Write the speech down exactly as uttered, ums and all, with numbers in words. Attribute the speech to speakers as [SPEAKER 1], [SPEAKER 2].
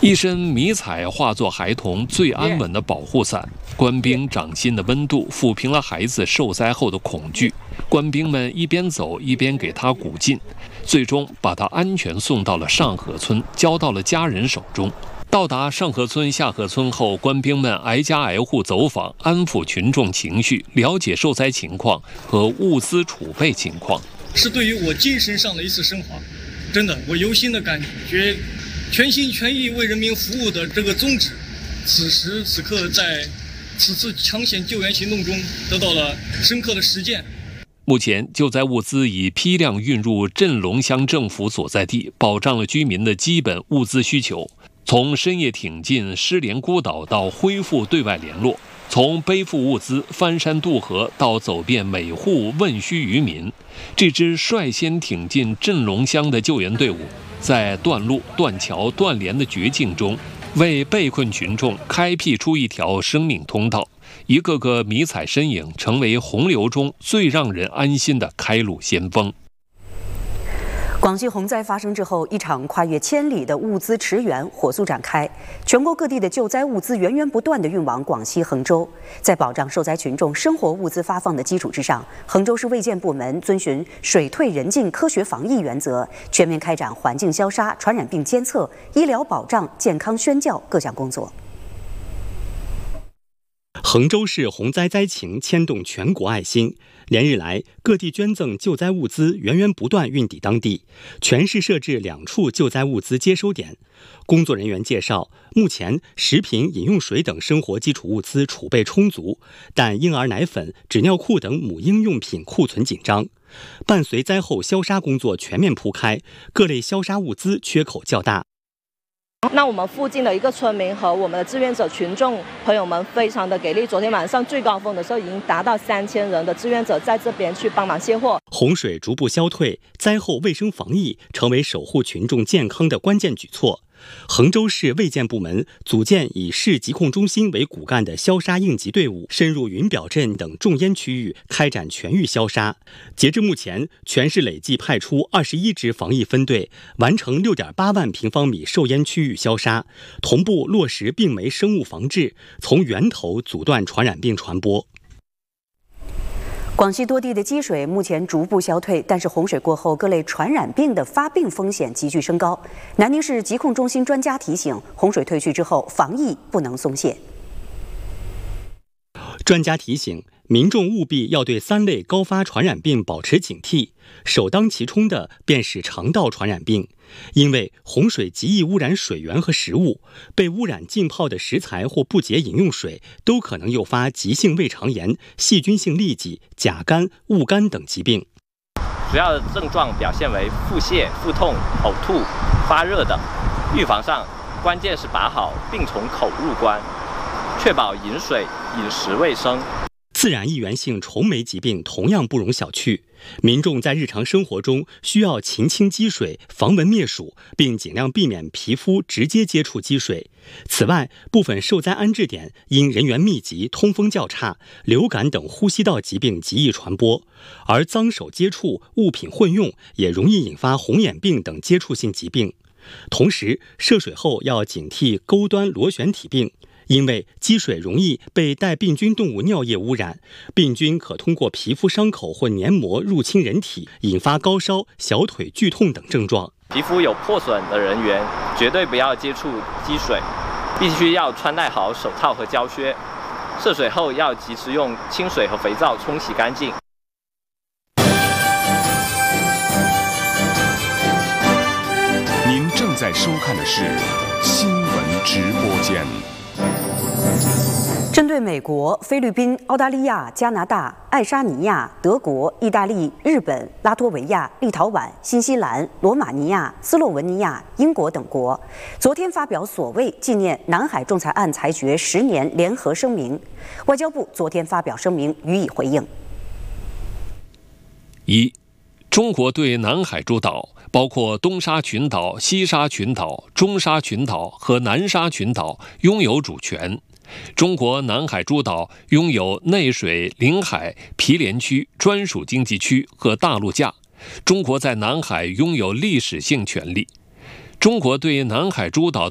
[SPEAKER 1] 一身迷彩化作孩童最安稳的保护伞，官兵掌心的温度抚平了孩子受灾后的恐惧。官兵们一边走一边给他鼓劲，最终把他安全送到了上河村，交到了家人手中。到达上河村、下河村后，官兵们挨家挨户走访，安抚群众情绪，了解受灾情况和物资储备情况。
[SPEAKER 2] 是对于我精神上的一次升华，真的，我由心的感觉。全心全意为人民服务的这个宗旨，此时此刻在此次抢险救援行动中得到了深刻的实践。
[SPEAKER 1] 目前，救灾物资已批量运入镇龙乡政府所在地，保障了居民的基本物资需求。从深夜挺进失联孤岛到恢复对外联络，从背负物资翻山渡河到走遍每户问需渔民，这支率先挺进镇龙乡的救援队伍，在断路、断桥、断联的绝境中，为被困群众开辟出一条生命通道。一个个迷彩身影成为洪流中最让人安心的开路先锋。
[SPEAKER 3] 广西洪灾发生之后，一场跨越千里的物资驰援火速展开，全国各地的救灾物资源源不断地运往广西衡州。在保障受灾群众生活物资发放的基础之上，衡州市卫健部门遵循水退人进科学防疫原则，全面开展环境消杀、传染病监测、医疗保障、健康宣教各项工作。
[SPEAKER 4] 衡州市洪灾灾情牵动全国爱心，连日来各地捐赠救灾物资源源不断运抵当地，全市设置两处救灾物资接收点。工作人员介绍，目前食品、饮用水等生活基础物资储备充足，但婴儿奶粉、纸尿裤等母婴用品库存紧张。伴随灾后消杀工作全面铺开，各类消杀物资缺口较大。
[SPEAKER 5] 那我们附近的一个村民和我们的志愿者群众朋友们非常的给力，昨天晚上最高峰的时候已经达到三千人的志愿者在这边去帮忙卸货。
[SPEAKER 4] 洪水逐步消退，灾后卫生防疫成为守护群众健康的关键举措。衡州市卫健部门组建以市疾控中心为骨干的消杀应急队伍，深入云表镇等重烟区域开展全域消杀。截至目前，全市累计派出二十一支防疫分队，完成六点八万平方米受烟区域消杀，同步落实病媒生物防治，从源头阻断传染病传播。
[SPEAKER 3] 广西多地的积水目前逐步消退，但是洪水过后，各类传染病的发病风险急剧升高。南宁市疾控中心专家提醒，洪水退去之后，防疫不能松懈。
[SPEAKER 4] 专家提醒，民众务必要对三类高发传染病保持警惕，首当其冲的便是肠道传染病。因为洪水极易污染水源和食物，被污染浸泡的食材或不洁饮用水都可能诱发急性胃肠炎、细菌性痢疾、甲肝、戊肝等疾病。
[SPEAKER 6] 主要的症状表现为腹泻、腹痛、呕吐、发热等。预防上，关键是把好病从口入关，确保饮水、饮食卫生。
[SPEAKER 4] 自然易源性虫媒疾病同样不容小觑，民众在日常生活中需要勤清积水、防蚊灭鼠，并尽量避免皮肤直接接触积水。此外，部分受灾安置点因人员密集、通风较差，流感等呼吸道疾病极易传播，而脏手接触、物品混用也容易引发红眼病等接触性疾病。同时，涉水后要警惕钩端螺旋体病。因为积水容易被带病菌动物尿液污染，病菌可通过皮肤伤口或黏膜入侵人体，引发高烧、小腿剧痛等症状。
[SPEAKER 6] 皮肤有破损的人员绝对不要接触积水，必须要穿戴好手套和胶靴。涉水后要及时用清水和肥皂冲洗干净。
[SPEAKER 7] 您正在收看的是新闻直播间。
[SPEAKER 3] 针对美国、菲律宾、澳大利亚、加拿大、爱沙尼亚、德国、意大利、日本、拉脱维亚、立陶宛、新西兰、罗马尼亚、斯洛文尼亚、英国等国，昨天发表所谓纪念南海仲裁案裁决十年联合声明。外交部昨天发表声明予以回应。
[SPEAKER 1] 一，中国对南海诸岛，包括东沙群岛、西沙群岛、中沙群岛和南沙群岛拥有主权。中国南海诸岛拥有内水、领海、毗连区、专属经济区和大陆架。中国在南海拥有历史性权利。中国对南海诸岛